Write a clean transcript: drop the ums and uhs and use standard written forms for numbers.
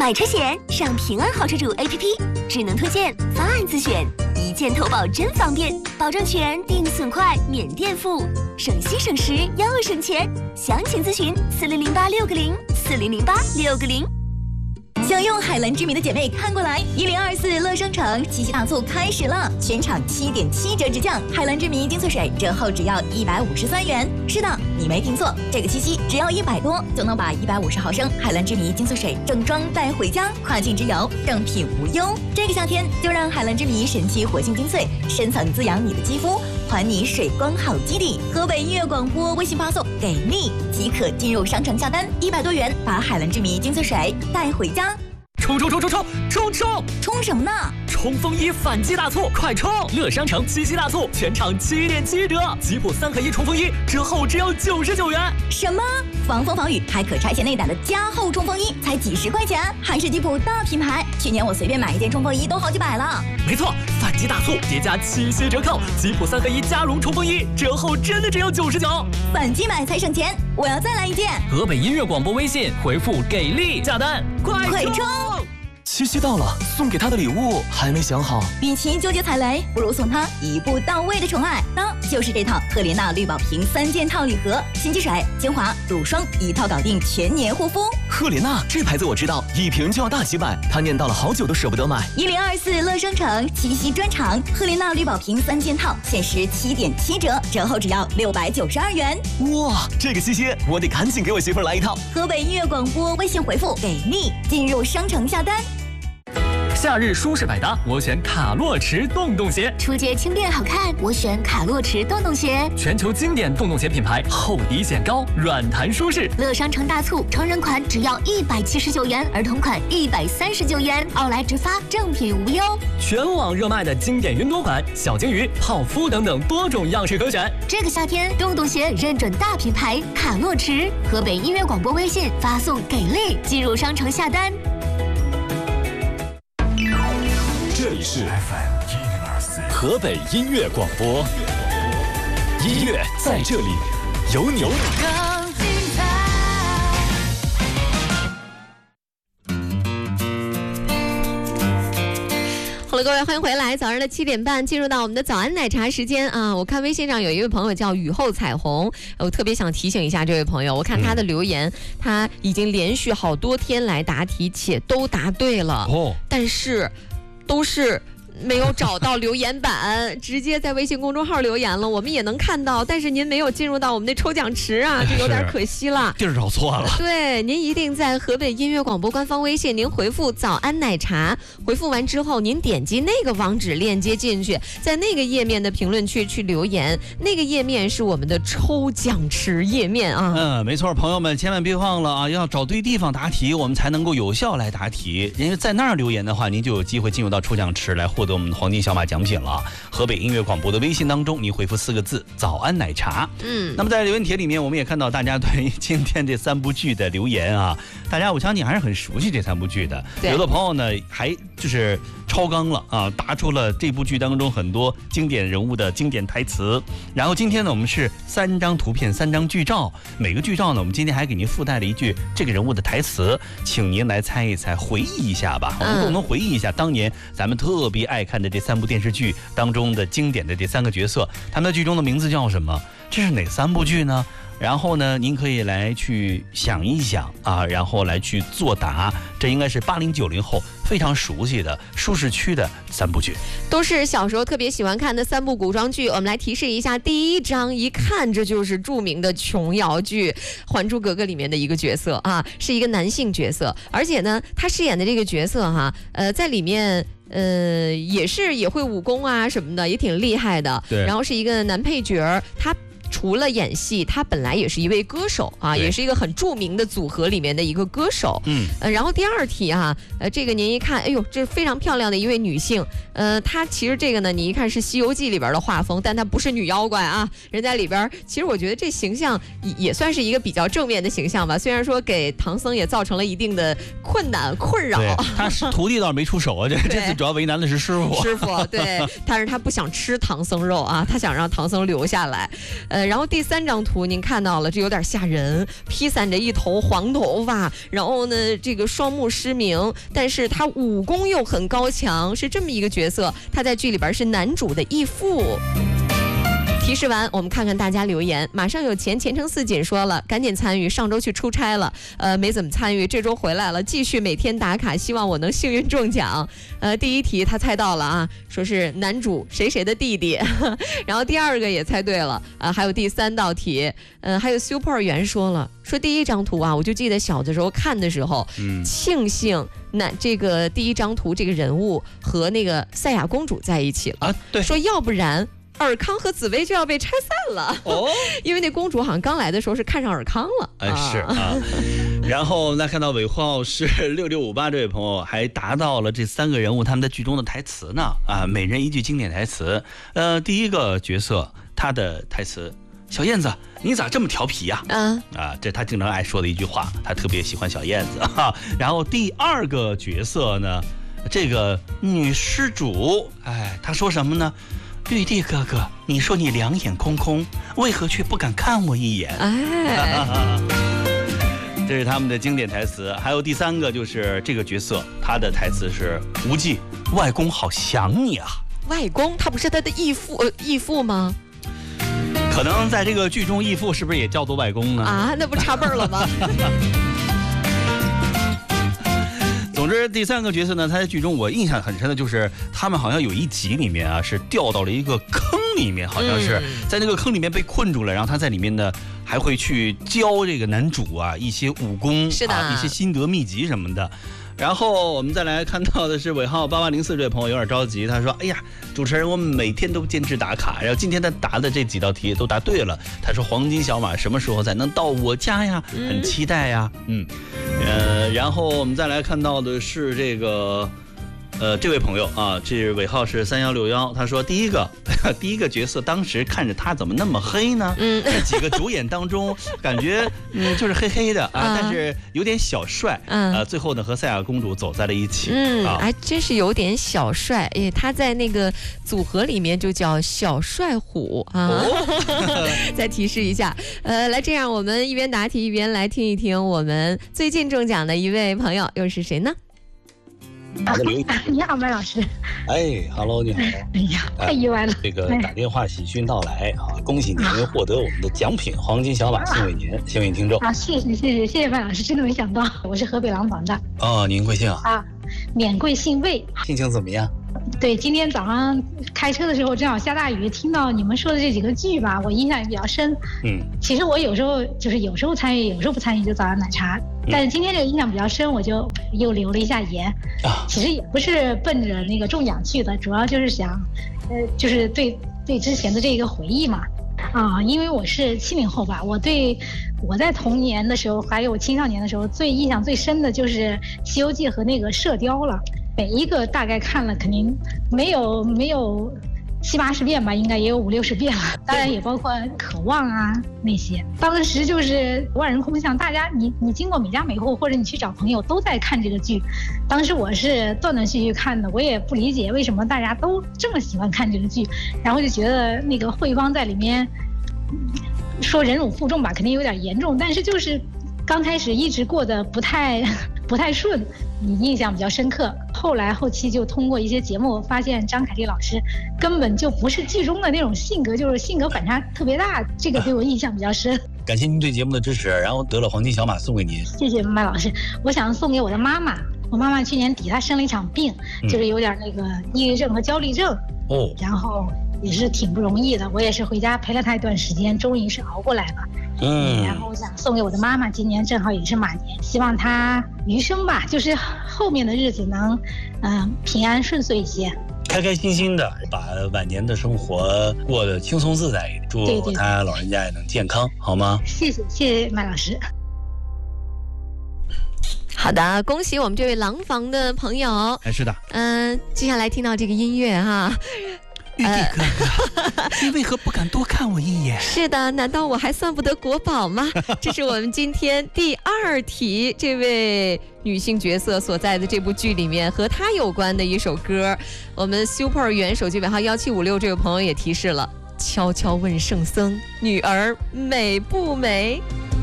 买车险上平安好车主 APP， 智能推荐，方案自选，一键投保真方便，保证全，定损快，免垫付，省心省时又省钱。详情咨询400860400860。想用海蓝之谜的姐妹看过来，1024乐商城七夕大促开始了，全场7.7折直降，海蓝之谜精粹水折后只要153元。是的，你没听错，这个七夕只要100多就能把150毫升海蓝之谜精粹水正装带回家，跨境之游正品无忧。这个夏天就让海蓝之谜神奇活性精粹深层滋养你的肌肤，还你水光好基底。河北音乐广播微信发送给力即可进入商城下单，100多元把海蓝之谜精粹水带回家。 冲！ 冲什么呢？ 冲锋衣反击大促，快冲！乐商城七夕大促，全场7.7折，吉普3合1冲锋衣折后只要99元。 什么？防风防雨还可拆卸内胆的加厚冲锋衣才几十块钱，还是吉普大品牌。去年我随便买一件冲锋衣都好几百了。 没错，反击大促叠加7夕折扣，吉普3合1加绒冲锋衣折后真的只要99。 反击买才省钱，我要再来一件。 河北音乐广播微信回复给力下单，快冲！ 七夕到了，送给他的礼物还没想好。 与其纠结踩雷，不如送他一步到位的宠爱。那就是这套赫莲娜绿宝瓶3件套礼盒，新机水、精华、乳霜一套搞定全年护肤。 赫莲娜这牌子我知道，一瓶就要大几百，他念叨了好久都舍不得买。 1024乐商城七夕专场，赫莲娜绿宝瓶3件套，限时7.7折，折后只要692元。 哇，这个七夕我得赶紧给我媳妇来一套。 河北音乐广播微信回复给力，进入商城下单。 夏日舒适百搭，我选卡洛驰洞洞鞋。 出街轻便好看，我选卡洛驰洞洞鞋。 全球经典洞洞鞋品牌，厚底显高，软弹舒适。 乐商城大促，成人款只要179元，儿童款139元，奥莱直发，正品无忧。 全网热卖的经典云朵款、小鲸鱼、泡芙等等多种样式可选。 这个夏天，洞洞鞋认准大品牌卡洛驰。河北音乐广播微信发送给力，进入商城下单。 这里是 FM 河北音乐广播，音乐在这里，有你。 更精彩。 好了，各位，欢迎回来。早上的7点半，进入到我们的早安奶茶时间啊！我看微信上有一位朋友叫雨后彩虹，我特别想提醒一下这位朋友，我看他的留言，他已经连续好多天来答题，且都答对了，但是都是没有找到留言板，直接在微信公众号留言了，我们也能看到，但是您没有进入到我们的抽奖池啊，这有点可惜了， 地儿找错了。 对，您一定在河北音乐广播官方微信，您回复早安奶茶，回复完之后您点击那个网址链接进去，在那个页面的评论区去留言，那个页面是我们的抽奖池页面啊。 没错，朋友们千万别忘了啊，要找对地方答题，我们才能够有效来答题。因为在那儿留言的话，您就有机会进入到抽奖池来获得我们的黄金小马奖品了。河北音乐广播的微信当中，你回复4个字早安奶茶。那么在留言帖里面，我们也看到大家对于今天这3部剧的留言啊，大家我相信还是很熟悉这3部剧的。有的朋友呢还就是超纲了啊，答出了这部剧当中很多经典人物的经典台词。然后今天呢，我们是3张图片3张剧照，每个剧照呢，我们今天还给您附带了一句这个人物的台词，请您来猜一猜，回忆一下吧。我们共同回忆一下当年咱们特别爱看的这3部电视剧当中的经典的这3个角色，他们的剧中的名字叫什么？这是哪3部剧呢？然后呢，您可以来去想一想啊，然后来去作答。这应该是80、90后非常熟悉的舒适区的3部剧， 都是小时候特别喜欢看的3部古装剧。我们来提示一下，第一章一看这就是著名的琼瑶剧《还珠格格》里面的一个角色啊，是一个男性角色，而且呢，他饰演的这个角色哈，在里面。也会武功啊什么的，也挺厉害的。 对， 然后是一个男配角，他除了演戏，他本来也是一位歌手啊，也是一个很著名的组合里面的一个歌手。然后第二题啊，这个您一看，哎呦，这是非常漂亮的一位女性。她其实这个呢，你一看是《西游记》里边的画风，但她不是女妖怪啊。人在里边，其实我觉得这形象也算是一个比较正面的形象吧。虽然说给唐僧也造成了一定的困扰。 他是徒弟倒是没出手啊，这次主要为难的是师傅。 对，但是他不想吃唐僧肉啊，他想让唐僧留下来。 然后第3张图您看到了，这有点吓人，披散着一头黄头发，然后呢这个双目失明，但是他武功又很高强，是这么一个角色。他在剧里边是男主的义父。提示完，我们看看大家留言。马上有钱前程似锦说了，赶紧参与，上周去出差了，没怎么参与，这周回来了，继续每天打卡，希望我能幸运中奖。第1题他猜到了啊，说是男主谁谁的弟弟，然后第2个也猜对了，还有第3道题，还有 Super 圆说了，说第1张图啊，我就记得小的时候看的时候，庆幸这个第1张图这个人物和那个赛亚公主在一起了啊，对，说要不然尔康和紫薇就要被拆散了哦，因为那公主好像刚来的时候是看上尔康了。 是啊。然后那看到尾号是6658这位朋友还达到了这3个人物他们在剧中的台词呢啊，每人1句经典台词。第一个角色他的台词：小燕子，你咋这么调皮呀？这他经常爱说的一句话，他特别喜欢小燕子哈。然后第2个角色呢，这个女施主，他说什么呢？绿地哥哥，你说你2眼空空，为何却不敢看我一眼？这是他们的经典台词。还有第3个就是这个角色，他的台词是：无忌，外公好想你啊。 外公，他不是他的义父吗？ 可能在这个剧中，义父是不是也叫做外公呢？ 啊，那不差辈儿了吗？ 总之，第3个角色呢，他在剧中我印象很深的就是，他们好像有1集里面啊，是掉到了一个坑里面，好像是在那个坑里面被困住了，然后他在里面呢还会去教这个男主啊一些武功，是的，一些心得秘籍什么的。然后我们再来看到的是尾号8804这位朋友有点着急，他说：“哎呀，主持人，我们每天都坚持打卡，然后今天他答的这几道题都答对了。他说黄金小马什么时候才能到我家呀？很期待呀。”然后我们再来看到的是这个。这位朋友啊，这尾号是3161，他说第一个角色当时看着他怎么那么黑呢？这几个主演当中，感觉就是黑黑的啊，但是有点小帅。最后呢和赛亚公主走在了一起。 还真是有点小帅，他在那个组合里面就叫小帅虎啊。再提示一下，来这样，我们一边答题一边来听一听我们最近中奖的一位朋友又是谁呢？ 你好，麦老师。 Hello， 你好。 哎呀，太意外了。 这个打电话喜讯到来啊，恭喜您获得我们的奖品黄金小马送给您，幸运听众。 谢谢麦老师，真的没想到，我是河北廊坊的。 您贵姓啊？ 免贵姓魏。 心情怎么样？ 对，今天早上开车的时候正好下大雨，听到你们说的这几个剧吧，我印象也比较深。其实我有时候参与，有时候不参与，就早上奶茶。但是今天这个印象比较深，我就又留了一下言。其实也不是奔着那个中奖去的，主要就是想，就是对之前的这个回忆嘛。因为我是70后吧，我在童年的时候，还有我青少年的时候，印象最深的就是《西游记》和那个《射雕》了。每一个大概看了，肯定没有70-80遍吧，应该也有50-60遍了。当然也包括《渴望》啊那些。当时就是万人空巷，大家你经过每家每户，或者你去找朋友都在看这个剧。当时我是断断续续看的，我也不理解为什么大家都这么喜欢看这个剧，然后就觉得那个慧芳在里面说忍辱负重吧，肯定有点严重，但是就是刚开始一直过得不太顺，你印象比较深刻。后期就通过一些节目发现张凯丽老师根本就不是剧中的那种性格，就是性格反差特别大，这个对我印象比较深。 感谢您对节目的支持，然后得了黄金小马送给您。 谢谢麦老师，我想送给我的妈妈。我妈妈去年底她生了一场病，就是有点那个抑郁症和焦虑症，然后也是挺不容易的。我也是回家陪了她一段时间，终于是熬过来了。然后我想送给我的妈妈，今年正好也是马年，希望她余生吧，就是后面的日子能平安顺遂一些， 开开心心的把晚年的生活过得轻松自在一点。祝她老人家也能健康，好吗？ 谢谢麦老师。 好的，恭喜我们这位廊坊的朋友。 是的。 接下来听到这个音乐哈。 玉帝哥哥，你为何不敢多看我一眼？ 是的，难道我还算不得国宝吗？这是我们今天第2题，这位女性角色所在的这部剧里面和她有关的一首歌。我们 Super 元手机尾号1756这位朋友也提示了。 悄悄问圣僧，女儿美不美？